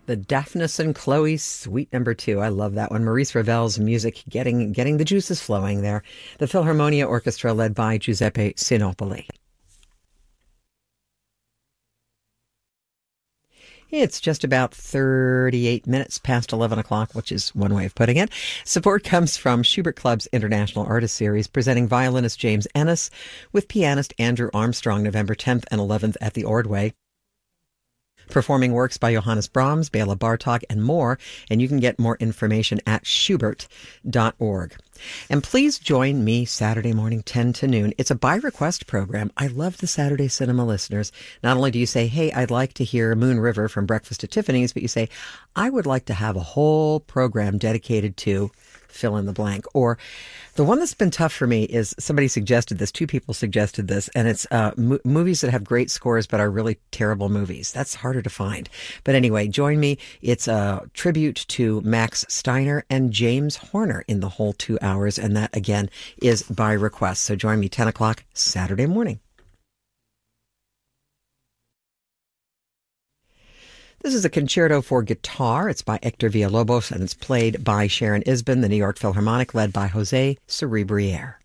The Daphnis and Chloe Suite Number 2. I love that one. Maurice Ravel's music getting the juices flowing there. The Philharmonia Orchestra led by Giuseppe Sinopoli. It's just about 38 minutes past 11 o'clock, which is one way of putting it. Support comes from Schubert Club's International Artist Series, presenting violinist James Ennis with pianist Andrew Armstrong November 10th and 11th at the Ordway. Performing works by Johannes Brahms, Bela Bartok, and more, and you can get more information at schubert.org. And please join me Saturday morning, 10 to noon. It's a by-request program. I love the Saturday Cinema listeners. Not only do you say, hey, I'd like to hear Moon River from Breakfast at Tiffany's, but you say, I would like to have a whole program dedicated to fill in the blank. Or the one that's been tough for me is somebody suggested this, two people suggested this, and it's movies that have great scores but are really terrible movies. That's harder to find. But anyway, join me. It's a tribute to Max Steiner and James Horner in the whole 2 hours, and that, again, is by request. So join me 10 o'clock Saturday morning. This is a concerto for guitar. It's by Hector Villalobos, and it's played by Sharon Isbin, the New York Philharmonic, led by Jose Cerebriere.